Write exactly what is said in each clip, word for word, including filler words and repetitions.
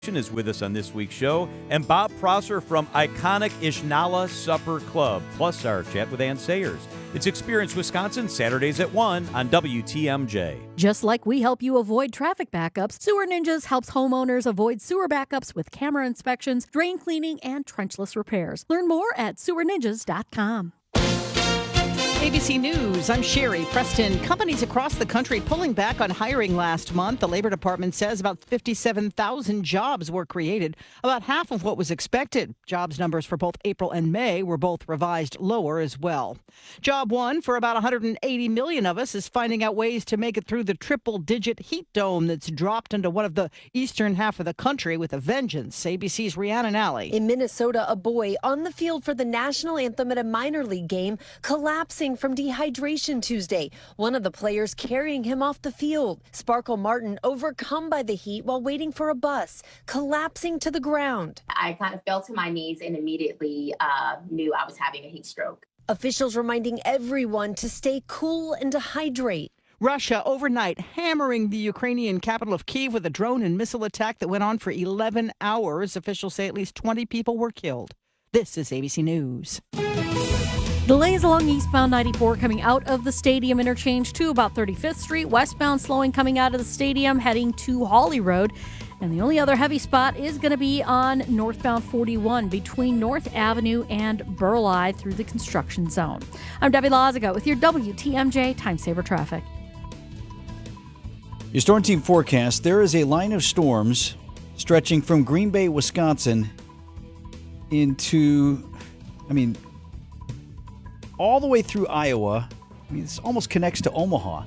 is with us on this week's show, and Bob Prosser from iconic Ishnala Supper Club, plus our chat with Ann Sayers. It's Experience Wisconsin, Saturdays at one on W T M J. Just like we help you avoid traffic backups, Sewer Ninjas helps homeowners avoid sewer backups with camera inspections, drain cleaning, and trenchless repairs. Learn more at sewer ninjas dot com. A B C News, I'm Sherry Preston. Companies across the country pulling back on hiring last month. The Labor Department says about fifty-seven thousand jobs were created, about half of what was expected. Jobs numbers for both April and May were both revised lower as well. Job one for about one hundred eighty million of us is finding out ways to make it through the triple-digit heat dome that's dropped into one of the eastern half of the country with a vengeance. A B C's Rhiannon Alley. In Minnesota, a boy on the field for the national anthem at a minor league game collapsing from dehydration Tuesday. One of the players carrying him off the field. Sparkle Martin overcome by the heat while waiting for a bus, collapsing to the ground. I kind of fell to my knees and immediately uh, knew I was having a heat stroke. Officials reminding everyone to stay cool and to hydrate. Russia overnight hammering the Ukrainian capital of Kyiv with a drone and missile attack that went on for eleven hours. Officials say at least twenty people were killed. This is A B C News. Delays along eastbound ninety-four coming out of the stadium interchange to about thirty-fifth Street. Westbound slowing coming out of the stadium heading to Hawley Road. And the only other heavy spot is going to be on northbound forty-one between North Avenue and Burleigh through the construction zone. I'm Debbie Lazaga with your W T M J Time Saver Traffic. Your Storm Team forecast, there is a line of storms stretching from Green Bay, Wisconsin into, I mean, all the way through Iowa. I mean, this almost connects to Omaha.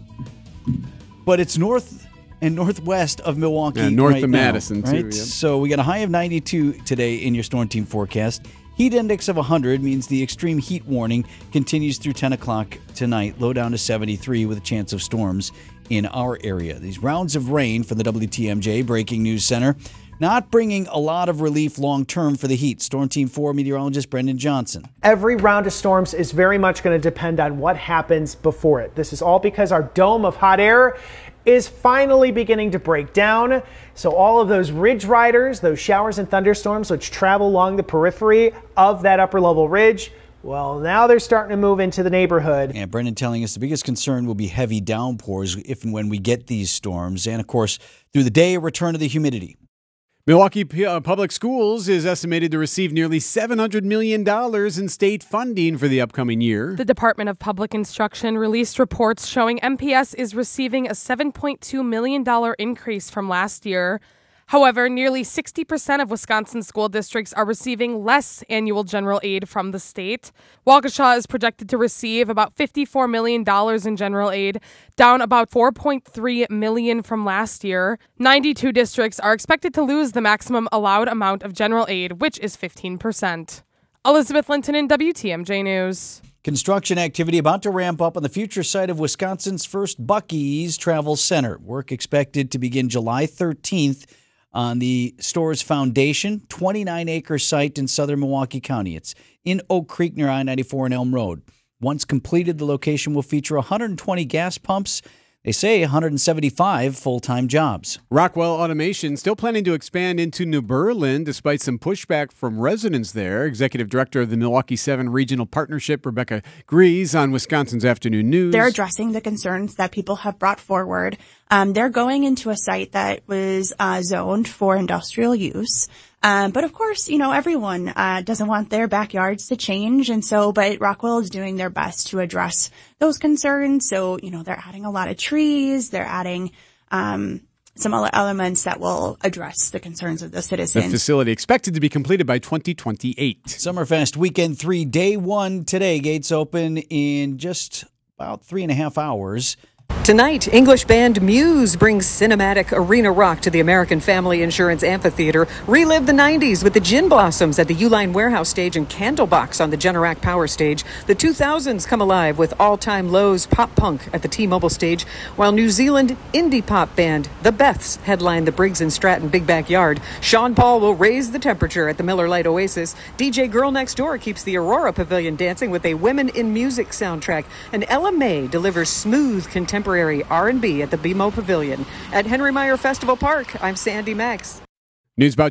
But it's north and northwest of Milwaukee. Yeah, north right of now, Madison, right? too. Yep. So we got a high of ninety-two today in your Storm Team forecast. Heat index of one hundred means the extreme heat warning continues through ten o'clock tonight. Low down to seventy-three with a chance of storms in our area. These rounds of rain from the W T M J Breaking News Center not bringing a lot of relief long-term for the heat. Storm Team four meteorologist Brendan Johnson. Every round of storms is very much going to depend on what happens before it. This is all because our dome of hot air is finally beginning to break down. So all of those ridge riders, those showers and thunderstorms which travel along the periphery of that upper level ridge, well, now they're starting to move into the neighborhood. And Brendan telling us the biggest concern will be heavy downpours if and when we get these storms. And, of course, through the day, a return of the humidity. Milwaukee Public Schools is estimated to receive nearly seven hundred million dollars in state funding for the upcoming year. The Department of Public Instruction released reports showing M P S is receiving a seven point two million dollars increase from last year. However, nearly sixty percent of Wisconsin school districts are receiving less annual general aid from the state. Waukesha is projected to receive about fifty-four million dollars in general aid, down about four point three million dollars from last year. ninety-two districts are expected to lose the maximum allowed amount of general aid, which is fifteen percent. Elizabeth Linton in W T M J News. Construction activity about to ramp up on the future site of Wisconsin's first Buc-ee's Travel Center. Work expected to begin July thirteenth. On the store's foundation, twenty-nine acre site in southern Milwaukee County. It's in Oak Creek near I ninety-four and Elm Road. Once completed, the location will feature one hundred twenty gas pumps. They say one hundred seventy-five full-time jobs. Rockwell Automation still planning to expand into New Berlin despite some pushback from residents there. Executive Director of the Milwaukee seven Regional Partnership, Rebecca Grease, on Wisconsin's Afternoon News. They're addressing the concerns that people have brought forward. Um, they're going into a site that was uh, zoned for industrial use. Um, but of course, you know, everyone uh, doesn't want their backyards to change. And so, but Rockwell is doing their best to address those concerns. So, you know, they're adding a lot of trees. They're adding um, some other elements that will address the concerns of the citizens. The facility expected to be completed by twenty twenty-eight. Summerfest Weekend three, day one today. Gates open in just about three and a half hours. Tonight, English band Muse brings cinematic arena rock to the American Family Insurance Amphitheater. Relive the nineties with the Gin Blossoms at the Uline Warehouse stage and Candlebox on the Generac Power stage. The two thousands come alive with all-time lows pop punk at the T-Mobile stage, while New Zealand indie pop band The Beths headline the Briggs and Stratton Big Backyard. Sean Paul will raise the temperature at the Miller Lite Oasis. D J Girl Next Door keeps the Aurora Pavilion dancing with a Women in Music soundtrack. And Ella May delivers smooth contemporary R and B at the B M O Pavilion. At Henry Meyer Festival Park, I'm Sandy Max. News about